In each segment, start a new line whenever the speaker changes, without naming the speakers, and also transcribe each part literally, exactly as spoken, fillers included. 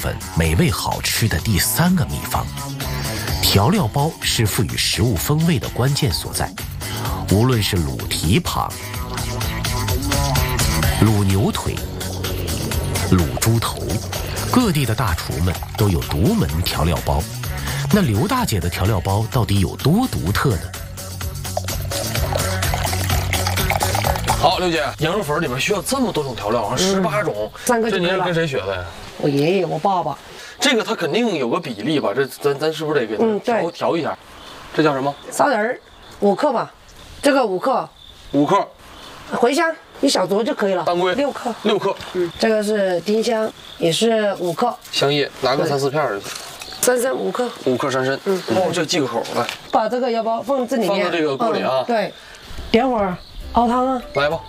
粉美味好吃的第三个秘方。调料包是赋予食物风味的关键所在，无论是卤蹄膀、卤牛腿、卤猪头，各地的大厨们都有独门调料包。那刘大姐的调料包到底有多独特呢？
好，刘姐，羊肉粉里面需要这么多种调料，好像十八种，
三个
这
就可以了。
您是跟谁学的呀？
我爷爷，我爸爸。
这个它肯定有个比例吧？这咱咱是不是得给它
嗯对
调调一下？这叫什么？
砂仁儿五克吧，这个五克，
五克。
茴香一小撮就可以了。
当归
六克。
六克。
嗯，这个是丁香，也是五克。
香叶拿个
对
三四片儿。
三参五克。
五克山参。嗯。哦，这记个口来。
把这个腰包放这里面，
放到这个锅里啊。
嗯、对，点会儿熬汤啊。
来吧。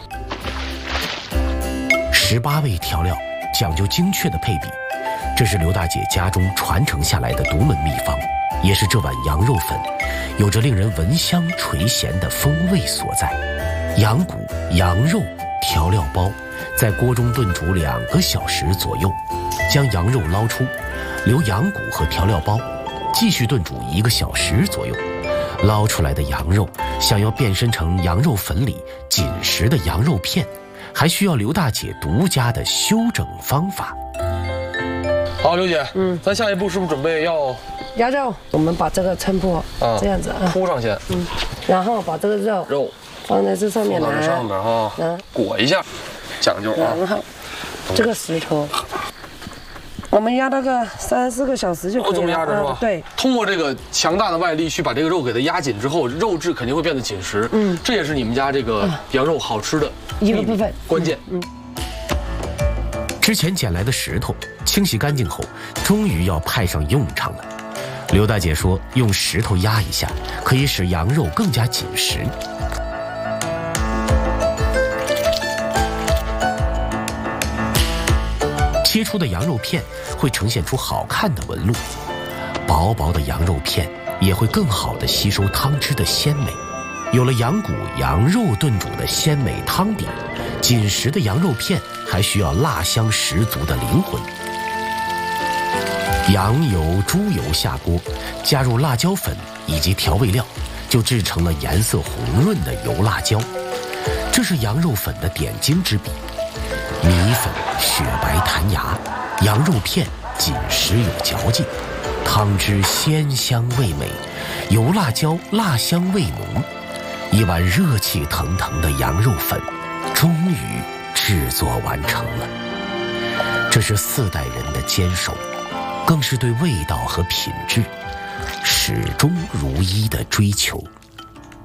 十八味调料讲究精确的配比，这是刘大姐家中传承下来的独门秘方，也是这碗羊肉粉有着令人闻香垂涎的风味所在。羊骨、羊肉调料包在锅中炖煮两个小时左右，将羊肉捞出，留羊骨和调料包，继续炖煮一个小时左右。捞出来的羊肉想要变身成羊肉粉里紧实的羊肉片，还需要刘大姐独家的修整方法。
好，刘姐，嗯，咱下一步是不是准备要
鸭肉？我们把这个抻破，
啊
这样子啊，
铺上先？
嗯，然后把这个肉
肉
放在这上面来，
放到这上面哈，
嗯，
裹一下，讲究啊。
然后这个石头，我们压那个三四个小时就可以了。
哦，这么压着是吧？
嗯对，
通过这个强大的外力去把这个肉给它压紧之后，肉质肯定会变得紧实。嗯，这也是你们家这个羊肉好吃的
一个部分
关键。
嗯。
之前捡来的石头清洗干净后，终于要派上用场了。刘大姐说，用石头压一下，可以使羊肉更加紧实。切出的羊肉片会呈现出好看的纹路，薄薄的羊肉片也会更好地吸收汤汁的鲜美。有了羊骨、羊肉炖煮的鲜美汤底，紧实的羊肉片还需要辣香十足的灵魂。羊油、猪油下锅，加入辣椒粉以及调味料，就制成了颜色红润的油辣椒。这是羊肉粉的点睛之笔。米粉雪白弹牙，羊肉片紧实有嚼劲，汤汁鲜香味美，油辣椒辣香味浓。一碗热气腾腾的羊肉粉终于制作完成了。这是四代人的坚守，更是对味道和品质始终如一的追求。